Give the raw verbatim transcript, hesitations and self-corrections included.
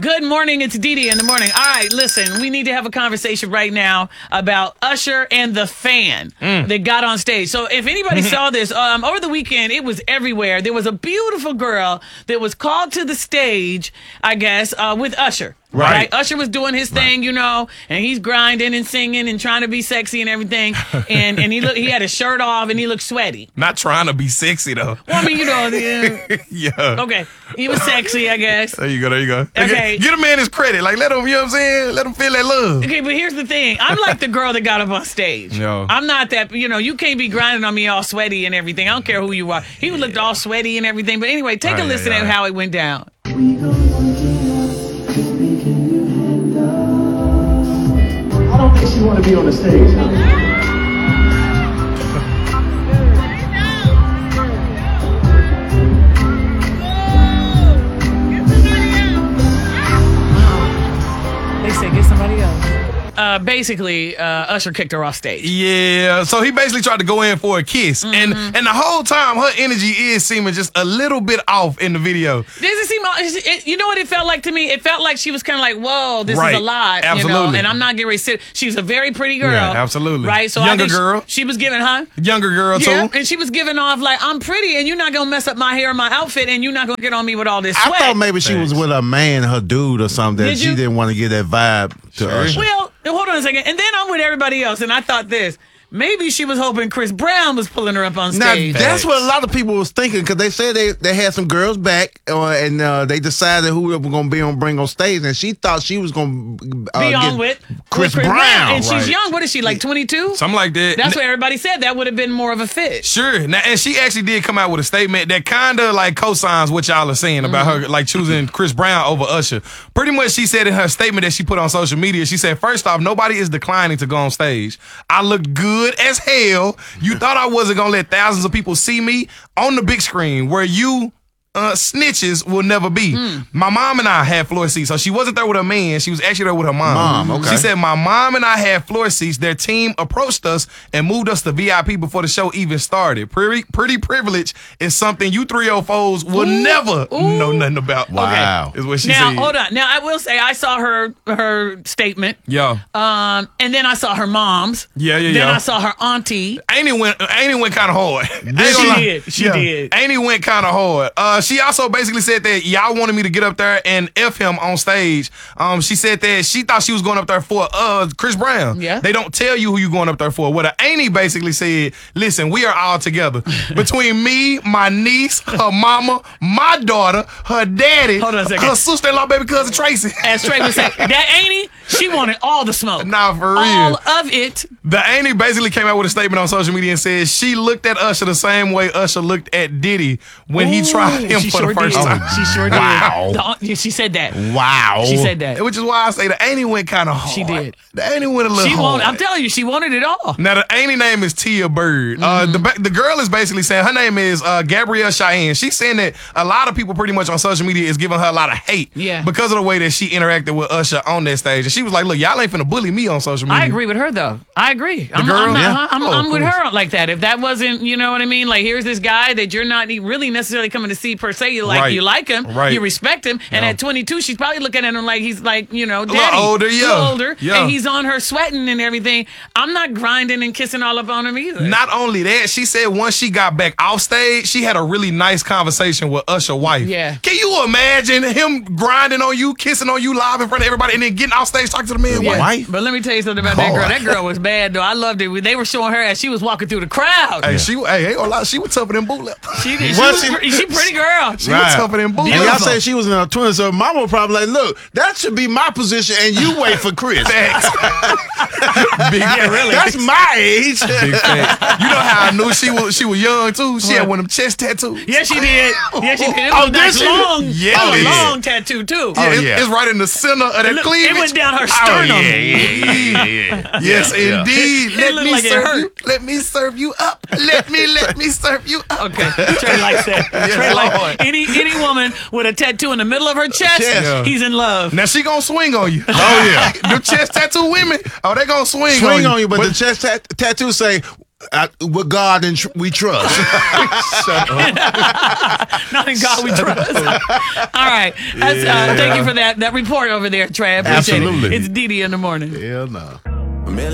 Good morning. It's Dee Dee in the morning. All right, listen, we need to have a conversation right now about Usher and the fan mm. that got on stage. So if anybody saw this, um, over the weekend, it was everywhere. There was a beautiful girl that was called to the stage, I guess, uh, with Usher. Right. right. Usher was doing his thing, right. you know, and he's grinding and singing and trying to be sexy and everything. And and he look, he had his shirt off and he looked sweaty. Not trying to be sexy, though. Well, I mean, you know. Yeah. yeah. Okay. He was sexy, I guess. There you go. There you go. Okay. Get a man his credit. Like, let him, you know what I'm saying? Let him feel that love. Okay, but here's the thing. I'm like the girl that got up on stage. Yo. I'm not that, you know, you can't be grinding on me all sweaty and everything. I don't care who you are. He yeah. looked all sweaty and everything. But anyway, take right, a listen yeah, at yeah. how it went down. I don't think she want to be on the stage. Huh? They said get somebody else. Uh, basically, uh, Usher kicked her off stage. Yeah, so he basically tried to go in for a kiss. Mm-hmm. And and the whole time, her energy is seeming just a little bit off in the video. Does it seem, it, you know what it felt like to me? It felt like she was kind of like, whoa, this right. is a lot. Absolutely. You know? And I'm not getting ready to sit. She's a very pretty girl. Yeah, absolutely. Right? So Younger I think girl. She, she was giving, huh? Younger girl, yeah, too. And she was giving off like, I'm pretty and you're not going to mess up my hair or my outfit and you're not going to get on me with all this sweat. I thought maybe she Thanks. was with a man, her dude or something, that Did she you? didn't want to get that vibe to Sure. Usher. Well, hold on a second. And then I'm with everybody else, and I thought this. Maybe she was hoping Chris Brown was pulling her up on Now, stage. that's what a lot of people was thinking, because they said they, they had some girls back, uh, and uh, they decided who they were going to be on bring on stage, and she thought she was going to uh, be get on with Chris, with Chris Brown. Brown. And she's right. young. What is she, like twenty-two? Something like that. That's what everybody said. That would have been more of a fit. Sure. Now, and she actually did come out with a statement that kind of like co-signs what y'all are saying about mm-hmm. her like choosing Chris Brown over Usher. Pretty much she said in her statement that she put on social media, she said, first off, nobody is declining to go on stage. I looked good as hell. You thought I wasn't going to let thousands of people see me on the big screen where you uh, snitches will never be. Mm. My mom and I had floor seats, so she wasn't there with her man. She was actually there with her mom. Mom, okay. She said, my mom and I had floor seats. Their team approached us and moved us to V I P before the show even started. Pretty, pretty privilege is something you three oh fours will Ooh. never Ooh. know nothing about. Wow. Okay. Is what she now, said. hold on. Now, I will say I saw her her statement. Yeah. Um, and then I saw her mom's. Yeah, yeah, then yeah. I saw her auntie. Ain't went, ain't went kind of hard. She did. She yeah. did. Ain't went kind of hard. Uh, she also basically said that y'all wanted me to get up there and F him on stage. Um, she said that she thought she was going up there for uh Chris Brown. Yeah. They don't tell you who you going up there for. What a Annie basically said, listen, we are all together. Between me, my niece, her mama, my daughter, her daddy, Hold on a second. her sister-in-law, baby cousin Tracy. As Trey would say, that Annie, she wanted all the smoke. Nah, for real. All of it. The Annie basically came out with a statement on social media and said she looked at Usher the same way Usher looked at Diddy when Ooh, he tried him she for sure the first did. time. She sure did. Wow. The, she said that. Wow. She said that. Which is why I say the Annie went kind of hard. She did. The Annie went a little She hard. wanted, I'm telling you, she wanted it all. Now, the Annie name is Tia Bird. Mm-hmm. Uh, the ba- the girl is basically saying, her name is uh, Gabrielle Cheyenne. She's saying that a lot of people pretty much on social media is giving her a lot of hate Yeah. because of the way that she interacted with Usher on that stage. And she was like, look, y'all ain't finna bully me on social media. I agree with her, though. I agree. I'm, girl? I'm, not, Yeah. I'm, Oh, I'm of with course. her like that. If that wasn't, you know what I mean? Like, here's this guy that you're not really necessarily coming to see per se. You like, Right. you like him. Right. You respect him. And Yeah. at twenty-two, she's probably looking at him like he's like, you know, daddy. lot older, A little yeah. older. Yeah. And he's on her sweating and everything. I'm not grinding and kissing all up on him either. Not only that, she said once she got back off stage, she had a really nice conversation with Usher's wife. Yeah. Can you imagine him grinding on you, kissing on you live in front of everybody, and then getting off stage talking to the man? Yeah. wife? But let me tell you something about that girl. That girl was bad, though. I loved it. They were showing her as she was walking through the crowd. Hey, she, hey, ain't gonna lie, she was tougher than Bootleg. She did. She, What was, she- she, she pretty girl. She was Right. tougher than Bootleg. And y'all Beautiful. say she was in her twenties, so mama was probably like, look, that should be my position, and you wait for Chris. Facts. Big Yeah, really. That's my age. Big facts. You know how I knew she was she was young too? She had one of them chest tattoos. Yes, she did. Yes, she did. It Oh, was nice did she? long, Yeah, oh, it long is. tattoo too. Yeah, Oh, it's, yeah. it's right in the center of that Look, cleavage. it went down her Oh, sternum. yeah, yeah, yeah, yeah. Yes, Yeah, yeah. indeed. It Let looked me like it serve hurt. you. Let me serve you up. Let me let me serve you up. Okay, Trey likes that. Yes, Trey Lord. like any any woman with a tattoo in the middle of her chest, Chest. he's in love. Now she gonna swing on you. Oh, yeah. The chest tattoo women, oh, they gonna swing, Swing on you. on you, but, the chest tat- tattoo say, I, with God and tr- we trust. Shut up. Not in God we trust. All right. That's, uh, thank you for that that report over there, Trav. Appreciate Absolutely. it. It's Dee Dee in the morning. Hell no.